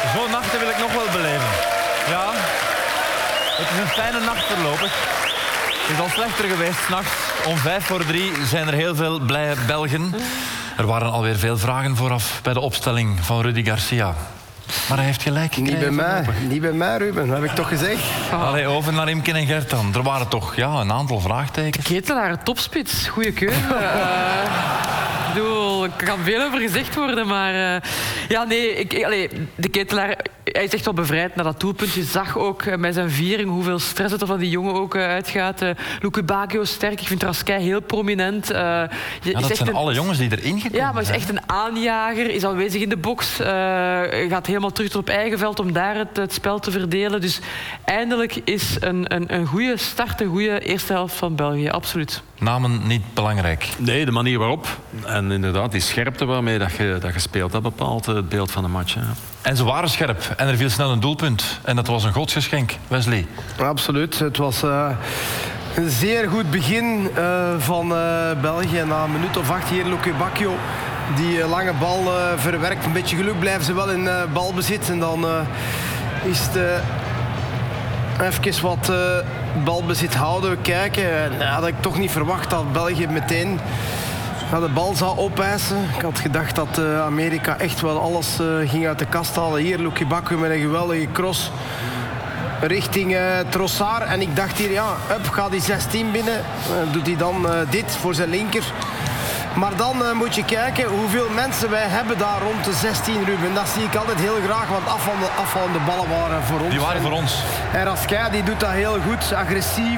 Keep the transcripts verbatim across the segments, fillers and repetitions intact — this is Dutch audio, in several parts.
Zo'n nachten wil ik nog wel beleven. Ja, het is een fijne nacht voorlopig. Het is al slechter geweest 's nachts. Om vijf voor drie zijn er heel veel blije Belgen. Er waren alweer veel vragen vooraf bij de opstelling van Rudy Garcia. Maar hij heeft gelijk gekregen. Niet bij mij, niet bij mij, Ruben. Dat heb ik toch gezegd. Oh. Allee, over naar Imke en Gert dan. Er waren toch ja, een aantal vraagtekens. Ketelaar, topspits. Goeie keuze. uh, ik bedoel, er kan veel over gezegd worden, maar... Uh, ja, nee, ik, allee, de Ketelaar... Hij is echt wel bevrijd naar dat doelpunt. Je zag ook uh, met zijn viering hoeveel stress het er van die jongen ook uh, uitgaat. Uh, Lucu Bacchio sterk. Ik vind Raskai heel prominent. Uh, je, ja, dat is zijn een, alle jongens die erin gekomen Ja, maar is echt een aanjager. Is aanwezig in de box. Uh, gaat helemaal terug tot op eigen veld om daar het, het spel te verdelen. Dus eindelijk is een, een, een goede start, een goede eerste helft van België. Absoluut. Namen niet belangrijk. Nee, de manier waarop. En inderdaad, die scherpte waarmee dat je, dat je speelt, dat bepaalt het beeld van de match. Hè. En ze waren scherp. En er viel snel een doelpunt. En dat was een godsgeschenk. Wesley. Absoluut. Het was uh, een zeer goed begin uh, van uh, België. Na een minuut of acht hier, Lucu Bacchio. Die uh, lange bal uh, verwerkt. Een beetje geluk blijven ze wel in uh, balbezit. En dan uh, is het... Uh, even wat uh, balbezit houden, kijken. En, uh, had ik toch niet verwacht dat België meteen ja, de bal zou opeisen. Ik had gedacht dat uh, Amerika echt wel alles uh, ging uit de kast halen. Hier, Lucu Bacchio met een geweldige cross richting uh, Trossard. En ik dacht hier, ja, up, gaat die zestien binnen. Uh, doet hij dan uh, dit voor zijn linker. Maar dan uh, moet je kijken hoeveel mensen wij hebben daar rond de zestien, Ruben. Dat zie ik altijd heel graag, want afvallende, afvallende ballen waren voor ons. Die waren voor ons. En Raskai die doet dat heel goed, agressief.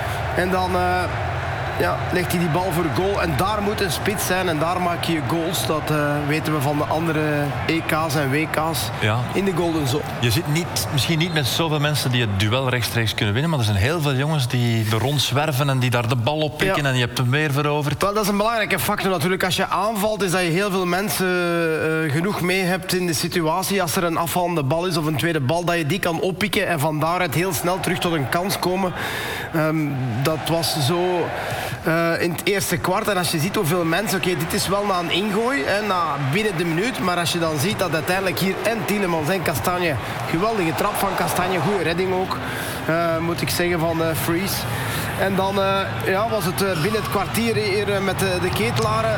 En dan uh, ja, legt hij die bal voor goal. En daar moet een spits zijn en daar maak je goals. Dat uh, weten we van de andere E K's en W K's ja. in de Golden Zone. Je zit niet, misschien niet met zoveel mensen die het duel rechtstreeks kunnen winnen, maar er zijn heel veel jongens die er rond zwerven en die daar de bal op pikken ja. en je hebt hem weer veroverd. Wel, dat is een belangrijke factor natuurlijk. Als je aanvalt is dat je heel veel mensen uh, genoeg mee hebt in de situatie. Als er een afvallende bal is of een tweede bal, dat je die kan oppikken en van daaruit heel snel terug tot een kans komen. Um, dat was zo... Uh, in het eerste kwart. En als je ziet hoeveel mensen... Oké, okay, dit is wel na een ingooi, hè, na binnen de minuut. Maar als je dan ziet dat uiteindelijk hier en Tielemans en Castagne... Geweldige trap van Castagne, goede redding ook. Uh, moet ik zeggen, van uh, Fries. En dan uh, ja, was het uh, binnen het kwartier hier uh, met de, de Ketelaren...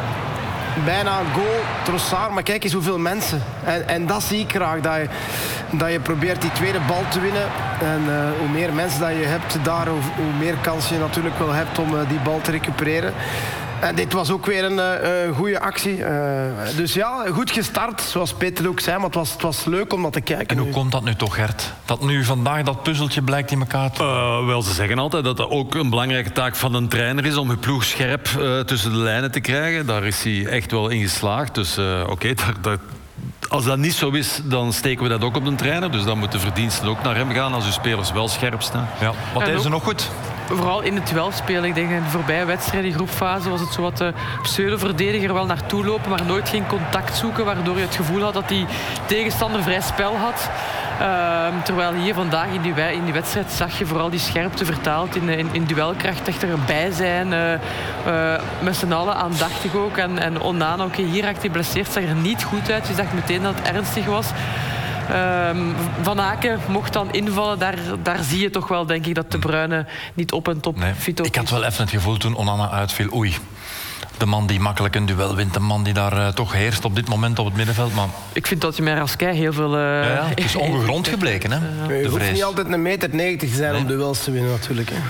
Bijna een goal, Trossard, maar kijk eens hoeveel mensen. En, en dat zie ik graag, dat je, dat je probeert die tweede bal te winnen. En uh, hoe meer mensen dat je hebt daar, hoe, hoe meer kans je natuurlijk wel hebt om uh, die bal te recupereren. En dit was ook weer een uh, goede actie. Uh, dus ja, goed gestart, zoals Peter ook zei, maar het was, het was leuk om dat te kijken. En hoe nu. komt dat nu toch, Gert? Dat nu vandaag dat puzzeltje blijkt in elkaar te... Uh, wel, ze zeggen altijd dat dat ook een belangrijke taak van een trainer is om je ploeg scherp uh, tussen de lijnen te krijgen. Daar is hij echt wel in geslaagd. Dus uh, oké, okay, daar, daar... als dat niet zo is, dan steken we dat ook op de trainer. Dus dan moeten de verdiensten ook naar hem gaan als uw spelers wel scherp staan. Ja. Wat deden ze nog goed? Vooral in het duel spelen. Ik denk in de voorbije wedstrijden, die groepfase, was het zo wat de pseudo-verdediger wel naartoe lopen, maar nooit geen contact zoeken, waardoor je het gevoel had dat die tegenstander vrij spel had. Uh, terwijl hier vandaag in die, in die wedstrijd zag je vooral die scherpte vertaald in, in, in duelkracht, echt erbij zijn. Uh, uh, met z'n allen aandachtig ook. En, en Onana, oké, okay, hier raakt hij geblesseerd, zag er niet goed uit. Je zag meteen dat het ernstig was. Um, Van Aken mocht dan invallen. Daar, daar zie je toch wel, denk ik, dat De Bruyne niet op en top nee, fit op Ik had wel even het gevoel toen Onana uitviel. Oei, de man die makkelijk een duel wint. De man die daar uh, toch heerst op dit moment op het middenveld. Maar... Ik vind dat je met Raskai heel veel... Uh... Ja, ja, het is ongegrond gebleken, hè? Uh, je hoeft niet altijd een meter negentig te zijn nee. om duels te winnen, natuurlijk. Hè.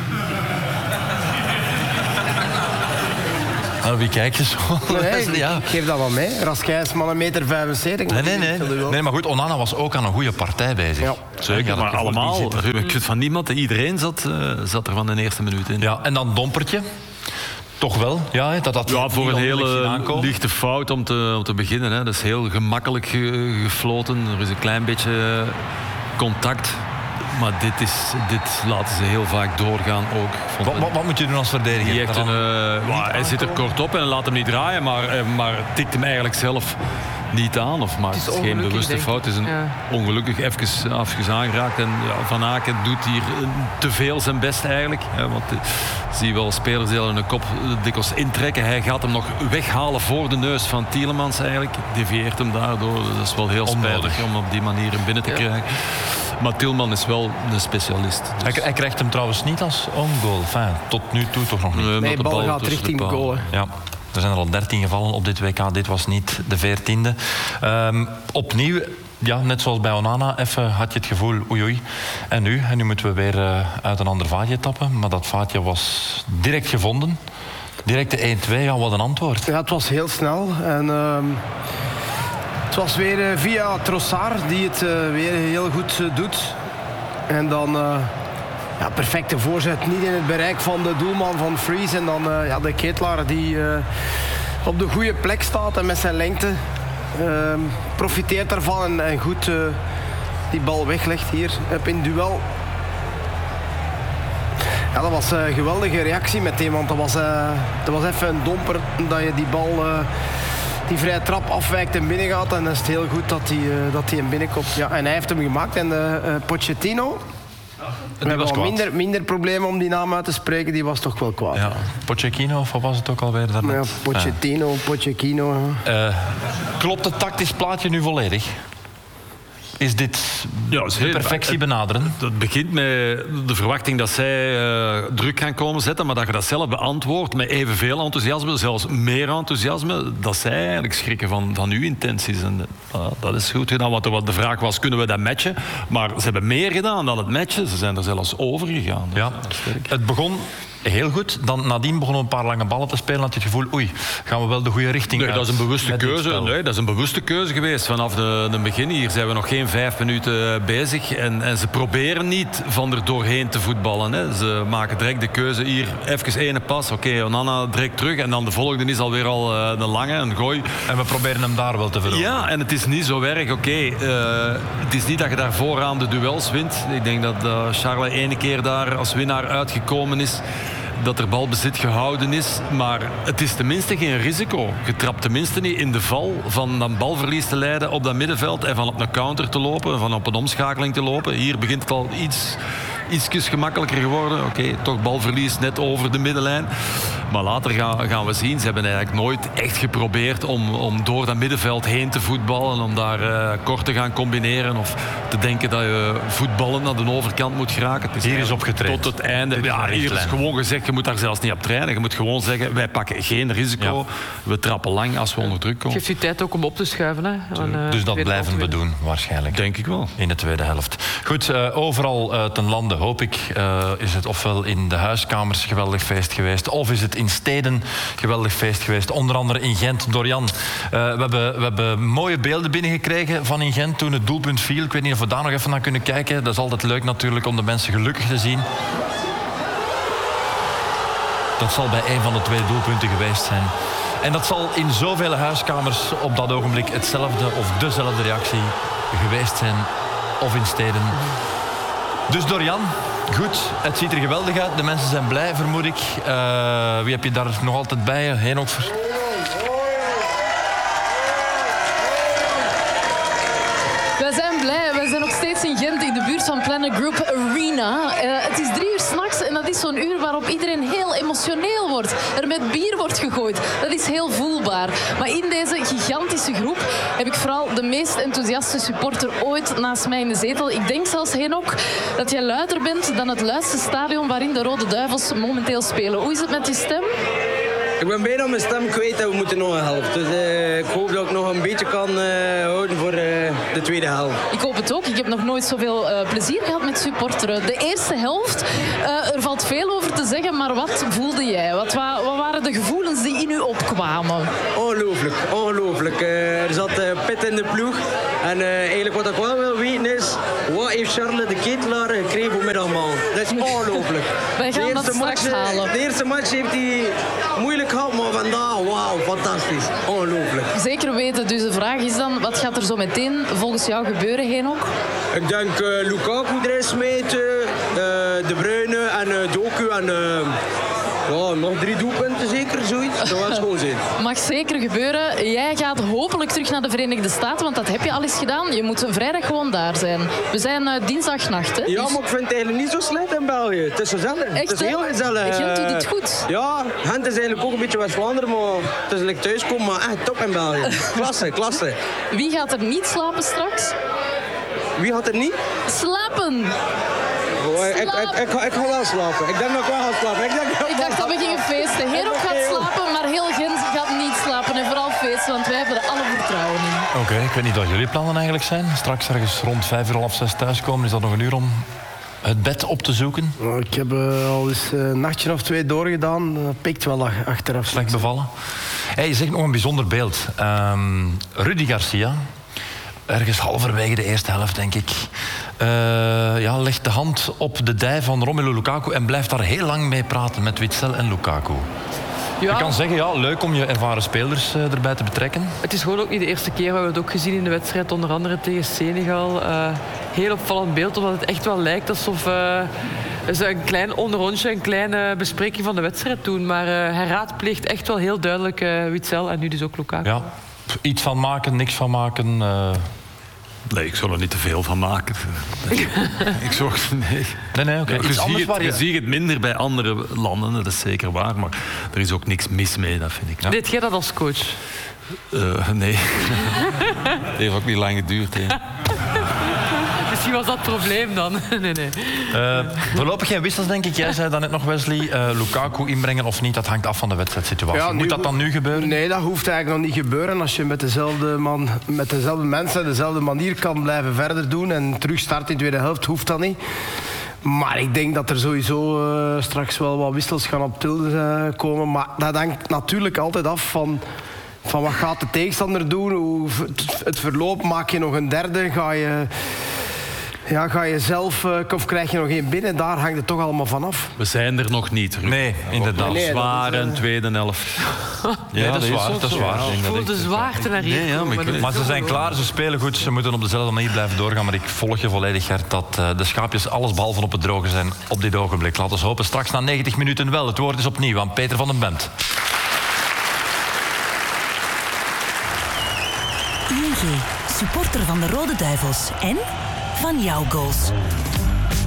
Nou, wie kijkt je zo? Nee, ja. Ik geef dat wel mee. Raskai is maar een meter vijfenzeventig. Nee, nee, nee. nee, maar goed, Onana was ook aan een goede partij bezig. Ja. Zeker, maar allemaal. Ik vind van niemand, iedereen zat, uh, zat er van de eerste minuut in. Ja, en dan Dompertje. Toch wel, ja. Dat dat ja, voor een hele lichte fout om te, om te beginnen. Hè. Dat is heel gemakkelijk ge, gefloten. Er is een klein beetje contact. maar dit, is, dit laten ze heel vaak doorgaan ook. Wat, wat, wat moet je doen als verdediger? Die heeft een, uh, well, hij zit er kort op en laat hem niet draaien, maar, uh, maar tikt hem eigenlijk zelf niet aan. Of maakt het is geen bewuste fout. Het is een ja. ongelukkig even afjes aangeraakt. En ja, Van Aken doet hier te veel zijn best eigenlijk. Ja, want uh, zie je wel spelers die hun kop dikwijls intrekken. Hij gaat hem nog weghalen voor de neus van Tielemans eigenlijk. Devieert hem daardoor. Dat is wel heel spijtig om op die manier hem binnen te ja. krijgen. Maar Tilman is wel een specialist. Dus. Hij, hij krijgt hem trouwens niet als own goal. Enfin, tot nu toe toch nog niet. Nee, nee de bal, bal gaat richting de goal. Ja. Er zijn er al dertien gevallen op dit W K. Dit was niet de veertiende. Um, opnieuw, ja, net zoals bij Onana, even had je het gevoel, oei oei. En nu? En nu moeten we weer uh, uit een ander vaatje tappen. Maar dat vaatje was direct gevonden. Direct de één twee, ja, wat een antwoord. Ja, het was heel snel. En, uh, het was weer uh, via Trossard, die het uh, weer heel goed uh, doet. En dan... Uh, Ja, perfecte voorzet, niet in het bereik van de doelman van Fries. En dan uh, ja, de Ketelaar die uh, op de goede plek staat en met zijn lengte uh, profiteert daarvan en, en goed uh, die bal weglegt hier up in duel. Ja, dat was een geweldige reactie meteen, want dat was, uh, dat was even een domper dat je die bal, uh, die vrije trap afwijkt en binnen gaat. En dan is het heel goed dat hij uh, dat hij hem binnenkomt. Ja, en hij heeft hem gemaakt en uh, uh, Pochettino... We hebben al minder, minder problemen om die naam uit te spreken. Die was toch wel kwaad. Ja. Pochettino, of wat was het ook alweer? Ja, Pochettino, ja. Pochettino. Ja. Uh, klopt het tactisch plaatje nu volledig? Is dit ja, de perfectie benaderen? Het begint met de verwachting dat zij uh, druk gaan komen zetten, maar dat je dat zelf beantwoordt met evenveel enthousiasme, zelfs meer enthousiasme, dat zij eigenlijk schrikken van, van uw intenties. En, uh, dat is goed gedaan. Wat, wat de vraag was, kunnen we dat matchen? Maar ze hebben meer gedaan dan het matchen. Ze zijn er zelfs over gegaan. Ja. Het begon... heel goed. Dan nadien begonnen we een paar lange ballen te spelen. Had je het gevoel, oei, gaan we wel de goede richting nee, uit? Dat is een bewuste keuze. Nee, dat is een bewuste keuze geweest vanaf de, de begin. Hier zijn we nog geen vijf minuten bezig. En, en ze proberen niet van er doorheen te voetballen. Hè. Ze maken direct de keuze. Hier, even ene pas. Oké, okay, Onana direct terug. En dan de volgende is alweer al uh, een lange, een gooi. En we proberen hem daar wel te veroveren. Ja, en het is niet zo erg. Oké, okay, uh, het is niet dat je daar vooraan de duels wint. Ik denk dat uh, Charles ene keer daar als winnaar uitgekomen is. Dat er balbezit gehouden is, maar het is tenminste geen risico. Je trapt tenminste niet in de val van dan balverlies te leiden op dat middenveld en van op een counter te lopen, van op een omschakeling te lopen. Hier begint het al iets, ietsjes gemakkelijker geworden. Oké, okay, toch balverlies net over de middenlijn. Maar later gaan, gaan we zien, ze hebben eigenlijk nooit echt geprobeerd om, om door dat middenveld heen te voetballen, om daar uh, kort te gaan combineren of te denken dat je voetballen naar de overkant moet geraken. Het is hier is opgetraind. Tot het einde. Ja, hier is gewoon gezegd, je moet daar zelfs niet op trainen. Je moet gewoon zeggen, wij pakken geen risico. Ja. We trappen lang als we onder druk komen. Het geeft u tijd ook om op te schuiven. Hè? Van, uh, dus dat blijven we doen, waarschijnlijk. Denk ik wel. In de tweede helft. Goed, uh, overal uh, ten lande, hoop ik, uh, is het ofwel in de huiskamers geweldig feest geweest, of is het in steden geweldig feest geweest. Onder andere in Gent. Dorian, uh, we, hebben, we hebben mooie beelden binnengekregen van in Gent toen het doelpunt viel. Ik weet niet of we daar nog even naar kunnen kijken. Dat is altijd leuk natuurlijk om de mensen gelukkig te zien. Dat zal bij een van de twee doelpunten geweest zijn. En dat zal in zoveel huiskamers op dat ogenblik hetzelfde of dezelfde reactie geweest zijn. Of in steden. Dus Dorian, goed, het ziet er geweldig uit. De mensen zijn blij, vermoed ik. Uh, wie heb je daar nog altijd bij je? Heen ook voor... Wij zijn blij. Wij zijn nog steeds in Gent, in de buurt van Planet Group Arena. Uh, het is drie uur 's nachts en dat is zo'n uur waarop iedereen heel emotioneel wordt. Er met bier wordt gegooid. Dat is heel voelbaar. Maar in deze gigantische groep heb ik vooral de meest enthousiaste supporter ooit naast mij in de zetel. Ik denk zelfs, Henok, dat jij luider bent dan het luidste stadion waarin de Rode Duivels momenteel spelen. Hoe is het met je stem? Ik ben bijna mijn stem kwijt en we moeten nog een helft. Dus uh, ik hoop dat ik nog een beetje kan uh, houden voor uh, de tweede helft. Ik hoop het ook. Ik heb nog nooit zoveel uh, plezier gehad met supporteren. De eerste helft, uh, er valt veel over te zeggen, maar wat voelde jij? Wat, wa wat waren de gevoelens die in u opkwamen? Ongelooflijk, ongelooflijk. Uh, er zat uh, pit in de ploeg. En uh, eigenlijk wat ik wel wil weten is, wat heeft Charles de Ketelaar gekregen voor middagmaal? Dat is ongelooflijk. Wij gaan dat straks match, halen. De eerste match heeft hij moeilijk gehad, maar vandaag, wauw, fantastisch. Ongelooflijk. Zeker weten. Dus de vraag is dan, wat gaat er zo meteen volgens jou gebeuren, Henok? Ik denk uh, Lukaku erin smeten, uh, De Bruyne en uh, Doku en uh, ja, nog drie doelpunten zeker, zoiets. Dat zou wel schoon zijn. Mag zeker gebeuren. Jij gaat hopelijk terug naar de Verenigde Staten, want dat heb je al eens gedaan. Je moet vrijdag gewoon daar zijn. We zijn uh, dinsdagnacht, hè? Ja, Dus- maar ik vind het eigenlijk niet zo slecht in België. Het is gezellig. Echt, het is hè? heel gezellig. Gent doet het goed. Ja, Gent is eigenlijk ook een beetje West-Vlaanderen, maar het is like thuiskomen, maar echt top in België. Klasse, klasse. Wie gaat er niet slapen straks? Wie had het niet? Slapen! Oh, ik, ik, ik, ik, ga, ik ga wel slapen. Ik denk dat ik wel ga slapen. Ik, denk Ik dacht dat we gingen feesten. Herok gaat slapen, maar heel Gent gaat niet slapen. En vooral feesten, want wij hebben er alle vertrouwen in. Oké, ik weet niet wat jullie plannen eigenlijk zijn. Straks ergens rond vijf uur, half zes thuiskomen. Is dat nog een uur om het bed op te zoeken? Nou, ik heb uh, al eens een nachtje of twee doorgedaan. Dat pikt wel ach- achteraf. Slecht bevallen? Hey, je zegt nog een bijzonder beeld. Um, Rudy Garcia, ergens halverwege de eerste helft, denk ik, uh, ja, legt de hand op de dij van Romelu Lukaku en blijft daar heel lang mee praten met Witsel en Lukaku. Ja, Je kan zeggen, ja, leuk om je ervaren spelers uh, erbij te betrekken. het is gewoon ook niet de eerste keer. We hebben het ook gezien in de wedstrijd, onder andere tegen Senegal. Uh, heel opvallend beeld, omdat het echt wel lijkt alsof uh, ze een klein onderrondje, een kleine bespreking van de wedstrijd doen. Maar uh, hij raadpleegt echt wel heel duidelijk uh, Witsel en nu dus ook Lukaku. Ja, iets van maken, niks van maken. Uh... Nee, ik zou er niet te veel van maken. ik zorg... Nee. Nee, nee, oké. Ja, je, Iets ziet anders het, waar je je... ziet het minder bij andere landen, dat is zeker waar. Maar er is ook niks mis mee, dat vind ik. Ja. Deed jij dat als coach? Uh, nee. Het heeft ook niet lang geduurd. Hè. Misschien was dat het probleem dan. nee, nee. Uh, voorlopig geen wissels, denk ik. Jij zei dan net nog, Wesley. Uh, Lukaku inbrengen of niet, dat hangt af van de wedstrijdsituatie. Ja, nu- Moet dat dan nu gebeuren? Nee, dat hoeft eigenlijk nog niet gebeuren. Als je met dezelfde, man, met dezelfde mensen dezelfde manier kan blijven verder doen en terugstarten in de tweede helft, hoeft dat niet. Maar ik denk dat er sowieso uh, straks wel wat wissels gaan op til uh, komen. Maar dat hangt natuurlijk altijd af van, van wat gaat de tegenstander doen. Hoe het, het verloop, maak je nog een derde, ga je... Ja, ga je zelf uh, of krijg je nog één binnen? Daar hangt het toch allemaal van af. We zijn er nog niet. Ruud. Nee, inderdaad. Nee, dat Zwaar is, en uh, tweede helft. Ja, dat is waar. Dat is waar. Ik voel de zwaarte naar hier Nee, ja, maar komen. ik Dat is Maar ze zo zijn gewoon. klaar, ze spelen goed, ze moeten op dezelfde manier blijven doorgaan. Maar ik volg je volledig, Gert, dat uh, de schaapjes alles behalve op het droge zijn op dit ogenblik. Laten we hopen straks na negentig minuten wel. Het woord is opnieuw aan Peter van den Bent. I N G, supporter van de Rode Duivels en van jouw goals.